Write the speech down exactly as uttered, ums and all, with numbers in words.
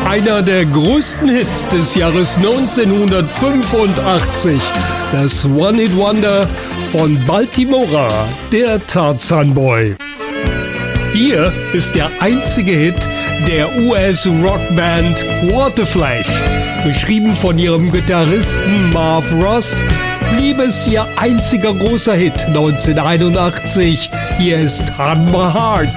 einer der größten Hits des Jahres neunzehnhundertfünfundachtzig. Das One-Hit-Wonder von Baltimora, der Tarzan Boy. Hier ist der einzige Hit der U S-Rockband Waterflash. Geschrieben von ihrem Gitarristen Marv Ross, blieb es ihr einziger großer Hit neunzehnhunderteinundachtzig. Hier ist Turn My Heart.